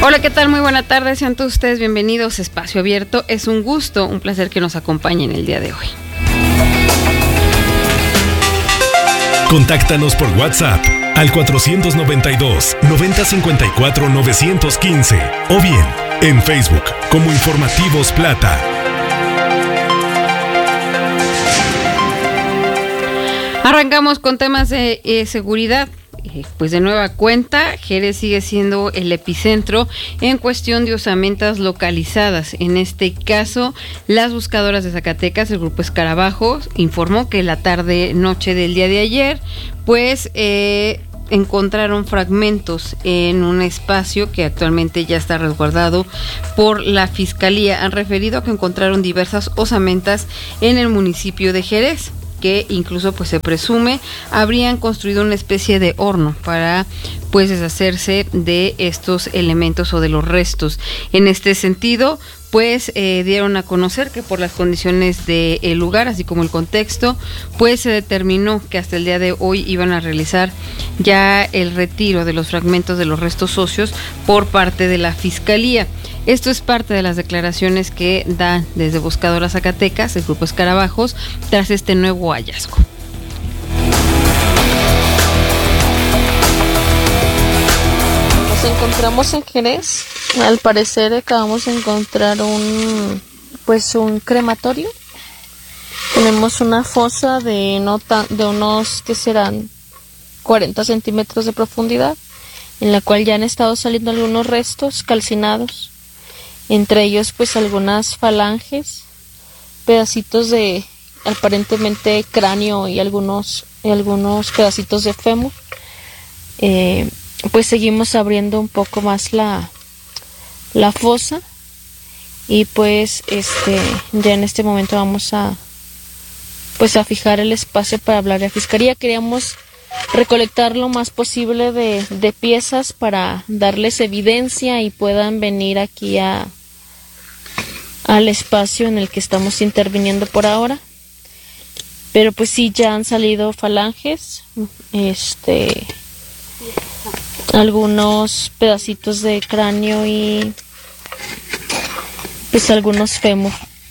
Hola, ¿qué tal? Muy buena tarde, sean todos ustedes bienvenidos a Espacio Abierto. Es un gusto, un placer que nos acompañen el día de hoy. Contáctanos por WhatsApp al 492-9054-915 o bien en Facebook como Informativos Plata. Arrancamos con temas de seguridad. Pues de nueva cuenta, Jerez sigue siendo el epicentro en cuestión de osamentas localizadas. En este caso, las buscadoras de Zacatecas, el grupo Escarabajo, informó que la tarde-noche del día de ayer, pues encontraron fragmentos en un espacio que actualmente ya está resguardado por la Fiscalía. Han referido a que encontraron diversas osamentas en el municipio de Jerez, que incluso pues se presume habrían construido una especie de horno para pues deshacerse de estos elementos o de los restos. En este sentido, pues dieron a conocer que por las condiciones del lugar, así como el contexto, pues se determinó que hasta el día de hoy iban a realizar ya el retiro de los fragmentos de los restos óseos por parte de la Fiscalía. Esto es parte de las declaraciones que dan desde Buscadoras Zacatecas, el grupo Escarabajos, tras este nuevo hallazgo. Nos encontramos en Jerez. Al parecer acabamos de encontrar un crematorio. Tenemos una fosa de unos, ¿qué serán? 40 centímetros de profundidad, en la cual ya han estado saliendo algunos restos calcinados. Entre ellos pues algunas falanges, pedacitos de aparentemente cráneo y algunos pedacitos de fémur. Pues seguimos abriendo un poco más la fosa y pues ya en este momento vamos a fijar el espacio para hablar de la Fiscalía. Queríamos recolectar lo más posible de piezas para darles evidencia y puedan venir aquí al espacio en el que estamos interviniendo por ahora. Pero pues sí, ya han salido falanges, algunos pedacitos de cráneo y pues algunos fémur.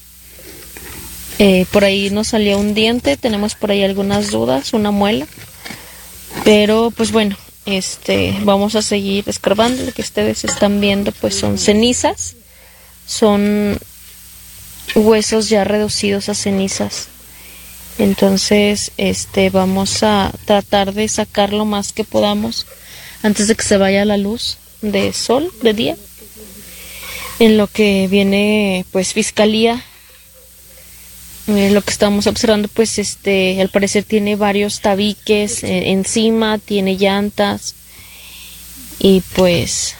Por ahí nos salió un diente, tenemos por ahí algunas dudas, una muela. Pero pues bueno, vamos a seguir escarbando. Lo que ustedes están viendo pues son cenizas, son huesos ya reducidos a cenizas. Entonces vamos a tratar de sacar lo más que podamos antes de que se vaya la luz de sol, de día. En lo que viene pues Fiscalía, lo que estamos observando pues al parecer tiene varios tabiques encima, tiene llantas y pues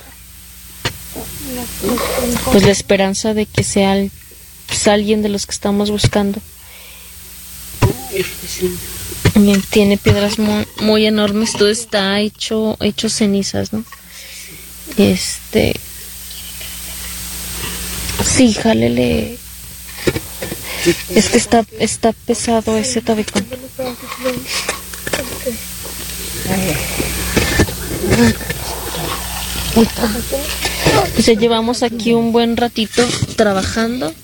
la esperanza de que sea alguien de los que estamos buscando. Tiene piedras muy, muy enormes, todo está hecho cenizas, ¿no? Sí, jálele. Es que está pesado ese tabicón. Pues ya llevamos aquí un buen ratito trabajando.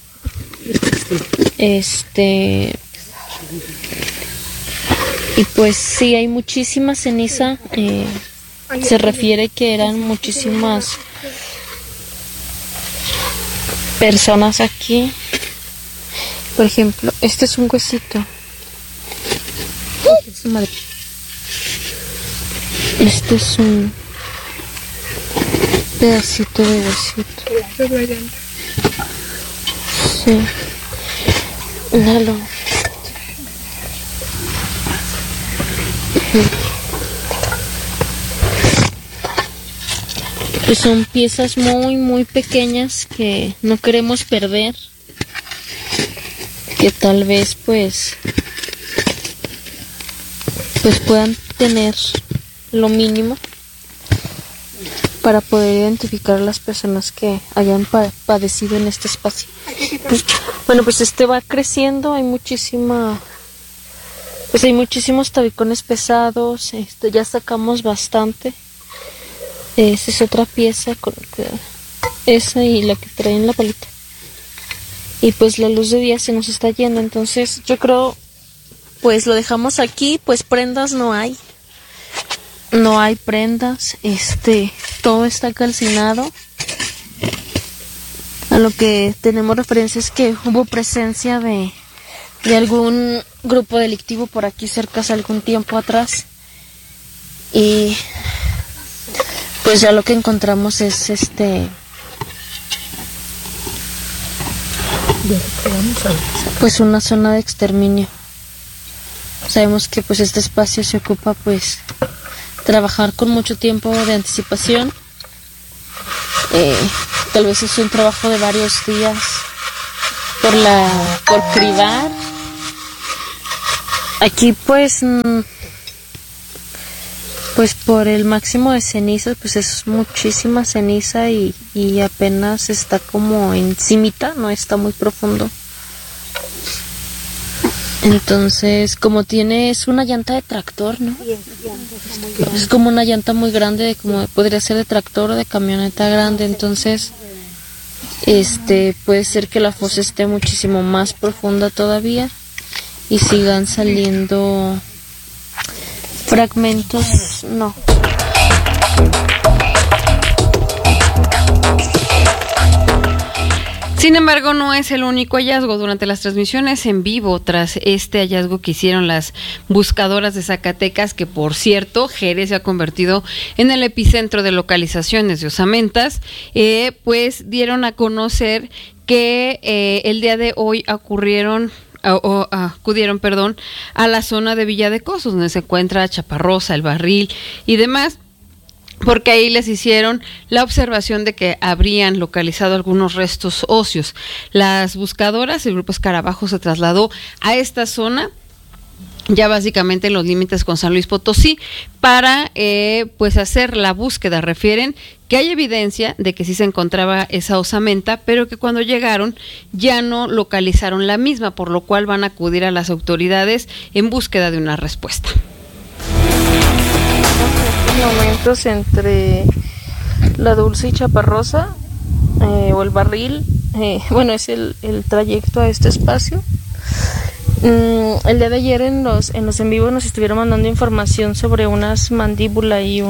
Y pues sí, hay muchísima ceniza. Se refiere que eran muchísimas personas aquí. Por ejemplo, este es un huesito. Este es un pedacito de huesito. Sí. Dalo. Pues son piezas muy muy pequeñas que no queremos perder, que tal vez pues puedan tener lo mínimo para poder identificar a las personas que hayan padecido en este espacio. Bueno, pues va creciendo, hay muchísimos tabicones pesados, ya sacamos bastante. Esta es otra pieza esa y la que trae en la palita. Y pues la luz de día se nos está yendo, entonces yo creo, pues lo dejamos aquí, pues prendas no hay. No hay prendas, todo está calcinado. A lo que tenemos referencia es que hubo presencia de algún grupo delictivo por aquí cerca hace algún tiempo atrás. Y pues ya lo que encontramos es pues una zona de exterminio. Sabemos que pues este espacio se ocupa pues trabajar con mucho tiempo de anticipación. Tal vez es un trabajo de varios días por cribar. Aquí pues por el máximo de cenizas, pues es muchísima ceniza y apenas está como encimita, no está muy profundo. Entonces, como es una llanta de tractor, ¿no? Es como una llanta muy grande, como podría ser de tractor o de camioneta grande. Entonces, puede ser que la fosa esté muchísimo más profunda todavía y sigan saliendo fragmentos, no. Sin embargo, no es el único hallazgo. Durante las transmisiones en vivo, tras este hallazgo que hicieron las buscadoras de Zacatecas, que por cierto, Jerez se ha convertido en el epicentro de localizaciones de osamentas, pues dieron a conocer que el día de hoy acudieron a la zona de Villa de Cozos, donde se encuentra Chaparrosa, El Barril y demás, porque ahí les hicieron la observación de que habrían localizado algunos restos óseos. Las buscadoras, el grupo Escarabajo, se trasladó a esta zona, ya básicamente en los límites con San Luis Potosí, para pues hacer la búsqueda. Refieren que hay evidencia de que sí se encontraba esa osamenta, pero que cuando llegaron ya no localizaron la misma, por lo cual van a acudir a las autoridades en búsqueda de una respuesta. Momentos entre La Dulce y Chaparrosa, o El Barril, es el trayecto a este espacio. El día de ayer en los en vivo nos estuvieron mandando información sobre unas mandíbula y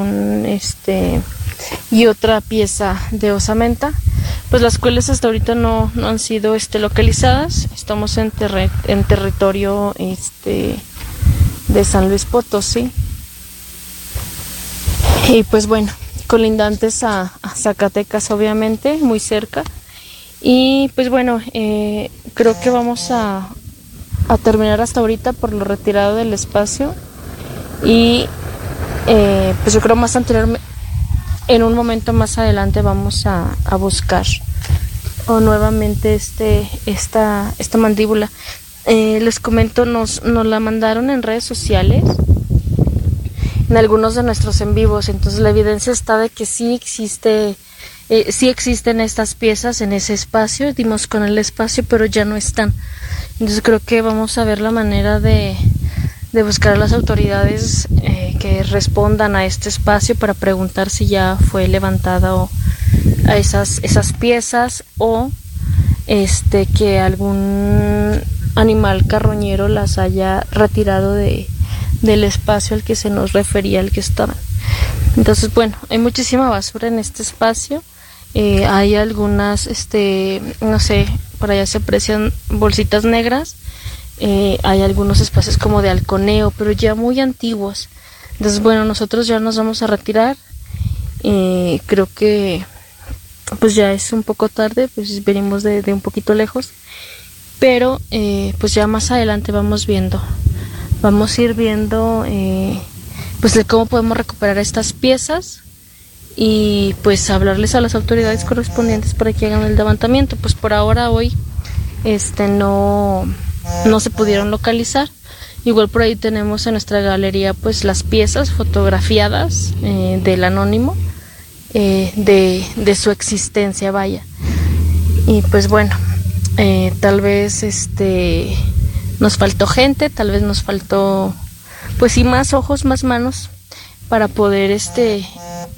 y otra pieza de osamenta, pues las cuales hasta ahorita no han sido localizadas. Estamos en territorio de San Luis Potosí. Y pues bueno, colindantes a Zacatecas, obviamente, muy cerca. Y pues bueno, creo que vamos a terminar hasta ahorita por lo retirado del espacio. Y pues yo creo más anteriormente, en un momento más adelante vamos a buscar nuevamente esta mandíbula. Les comento, nos la mandaron en redes sociales, en algunos de nuestros en vivos. Entonces la evidencia está de que sí existen estas piezas en ese espacio. Dimos con el espacio, pero ya no están. Entonces creo que vamos a ver la manera de buscar a las autoridades que respondan a este espacio para preguntar si ya fue levantada a esas piezas, o que algún animal carroñero las haya retirado del espacio al que se nos refería, al que estaban. Entonces, bueno, hay muchísima basura en este espacio. Hay algunas, no sé, por allá se aprecian bolsitas negras. Hay algunos espacios como de halconeo, pero ya muy antiguos. Entonces, bueno, nosotros ya nos vamos a retirar. Creo que pues ya es un poco tarde, pues venimos de un poquito lejos. Pero pues ya más adelante vamos a ir viendo pues de cómo podemos recuperar estas piezas y pues hablarles a las autoridades correspondientes para que hagan el levantamiento. Pues por ahora hoy no se pudieron localizar. Igual por ahí tenemos en nuestra galería pues las piezas fotografiadas del anónimo, de su existencia, vaya. Y pues bueno, tal vez nos faltó gente, tal vez nos faltó pues sí más ojos, más manos para poder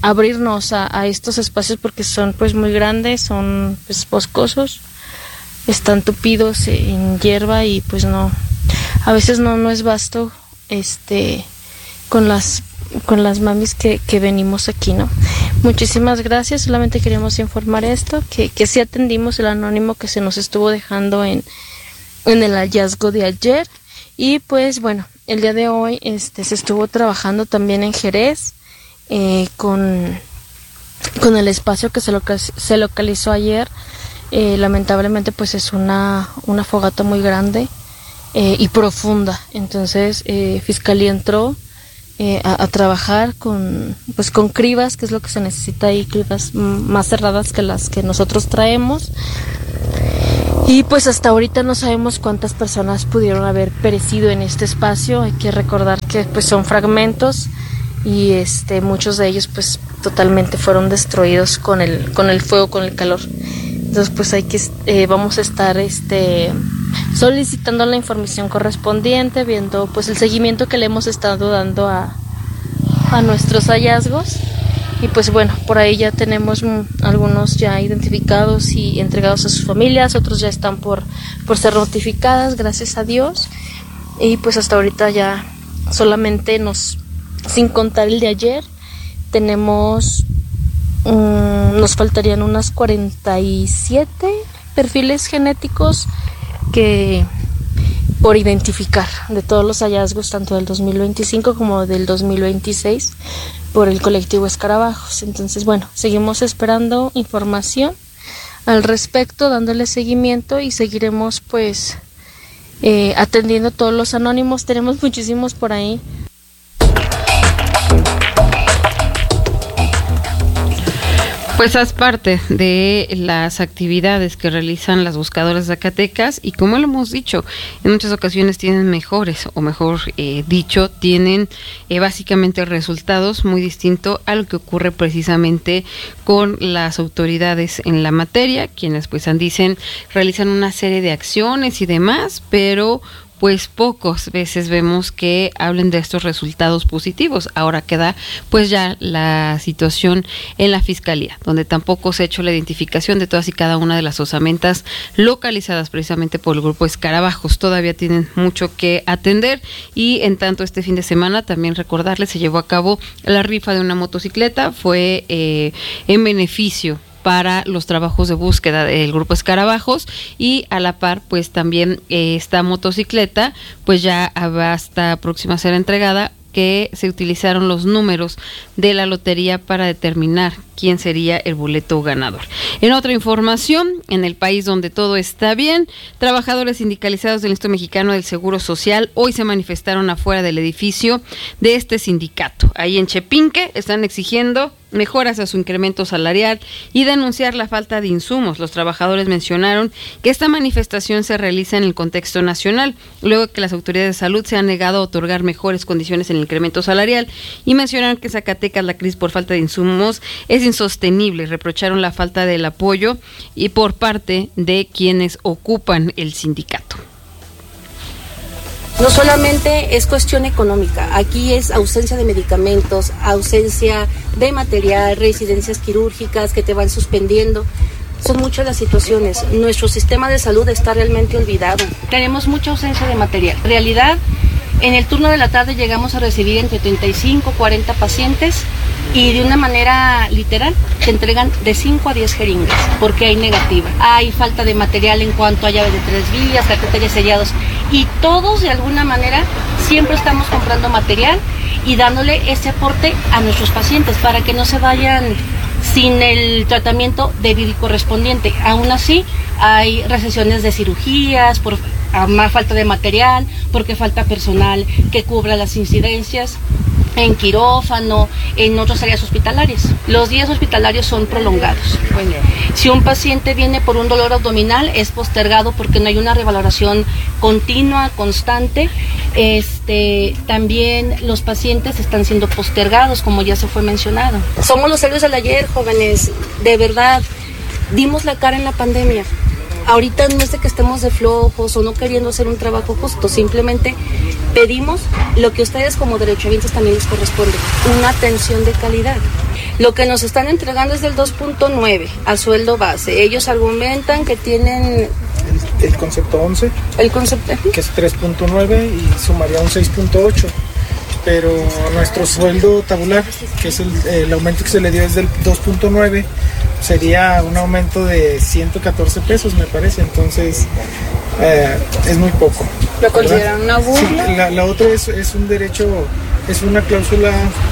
abrirnos a estos espacios porque son pues muy grandes, son pues boscosos, están tupidos en hierba y pues no, a veces no es basto con las mamis que venimos aquí, ¿no? Muchísimas gracias, solamente queríamos informar esto, que sí atendimos el anónimo que se nos estuvo dejando en el hallazgo de ayer. Y pues bueno, el día de hoy se estuvo trabajando también en Jerez con el espacio que se localizó ayer. Lamentablemente pues es una fogata muy grande y profunda. Entonces Fiscalía entró a trabajar con cribas, que es lo que se necesita ahí, cribas más cerradas que las que nosotros traemos. Y pues hasta ahorita no sabemos cuántas personas pudieron haber perecido en este espacio. Hay que recordar que pues son fragmentos y muchos de ellos pues totalmente fueron destruidos con el fuego, con el calor. Entonces pues vamos a estar solicitando la información correspondiente, viendo pues el seguimiento que le hemos estado dando a nuestros hallazgos. Y pues bueno, por ahí ya tenemos algunos ya identificados y entregados a sus familias, otros ya están por ser notificadas, gracias a Dios. Y pues hasta ahorita ya solamente sin contar el de ayer, nos faltarían unas 47 perfiles genéticos que por identificar de todos los hallazgos, tanto del 2025 como del 2026, por el colectivo Escarabajos. Entonces, bueno, seguimos esperando información al respecto, dándole seguimiento y seguiremos pues atendiendo todos los anónimos. Tenemos muchísimos por ahí. Pues haz parte de las actividades que realizan las buscadoras Zacatecas y como lo hemos dicho, en muchas ocasiones tienen mejores, o mejor dicho, tienen básicamente resultados muy distintos a lo que ocurre precisamente con las autoridades en la materia, quienes pues realizan una serie de acciones y demás, pero pues pocas veces vemos que hablen de estos resultados positivos. Ahora queda pues ya la situación en la Fiscalía, donde tampoco se ha hecho la identificación de todas y cada una de las osamentas localizadas precisamente por el grupo Escarabajos. Todavía tienen mucho que atender y en tanto este fin de semana también recordarles se llevó a cabo la rifa de una motocicleta, fue en beneficio para los trabajos de búsqueda del grupo Escarabajos y a la par pues también esta motocicleta pues ya hasta próxima a ser entregada, que se utilizaron los números de la lotería para determinar quién sería el boleto ganador. En otra información, en el país donde todo está bien, trabajadores sindicalizados del Instituto Mexicano del Seguro Social hoy se manifestaron afuera del edificio de este sindicato. Ahí en Chepinque están exigiendo mejoras a su incremento salarial y denunciar la falta de insumos. Los trabajadores mencionaron que esta manifestación se realiza en el contexto nacional, luego que las autoridades de salud se han negado a otorgar mejores condiciones en el incremento salarial y mencionaron que en Zacatecas la crisis por falta de insumos es insostenible. Reprocharon la falta del apoyo y por parte de quienes ocupan el sindicato. No solamente es cuestión económica, aquí es ausencia de medicamentos, ausencia de material, residencias quirúrgicas que te van suspendiendo. Son muchas las situaciones. Nuestro sistema de salud está realmente olvidado. Tenemos mucha ausencia de material. En realidad, en el turno de la tarde llegamos a recibir entre 35 y 40 pacientes y de una manera literal te entregan de 5 a 10 jeringas porque hay negativa. Hay falta de material en cuanto a llaves de 3 vías, catéteres sellados y todos de alguna manera siempre estamos comprando material y dándole ese aporte a nuestros pacientes para que no se vayan sin el tratamiento debido y correspondiente. Aún así hay recesiones de cirugías por más falta de material, porque falta personal que cubra las incidencias en quirófano, en otras áreas hospitalarias. Los días hospitalarios son prolongados. Si un paciente viene por un dolor abdominal, es postergado porque no hay una revaloración continua, constante. También los pacientes están siendo postergados, como ya se fue mencionado. Somos los héroes del ayer, jóvenes. De verdad, dimos la cara en la pandemia. Ahorita no es de que estemos de flojos o no queriendo hacer un trabajo justo, simplemente pedimos lo que a ustedes como derechohabientes también les corresponde, una atención de calidad. Lo que nos están entregando es del 2.9 a sueldo base. Ellos argumentan que tienen el concepto 11, el concepto que es 3.9 y sumaría un 6.8. Pero nuestro sueldo tabular, que es el aumento que se le dio es del 2.9, sería un aumento de 114 pesos, me parece. Entonces, es muy poco. ¿Lo consideran una burla? Sí, la otra es un derecho, es una cláusula...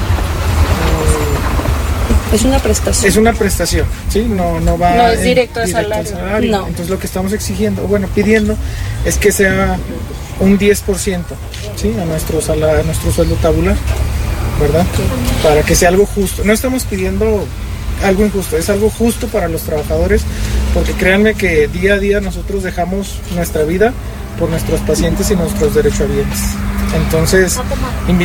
Es una prestación. Es una prestación, ¿sí? No va... No es directo al salario. No. Entonces lo que estamos exigiendo, pidiendo, es que sea un 10%, ¿sí? a nuestro sueldo tabular, ¿verdad? Para que sea algo justo. No estamos pidiendo algo injusto, es algo justo para los trabajadores, porque créanme que día a día nosotros dejamos nuestra vida por nuestros pacientes y nuestros derechohabientes. Entonces,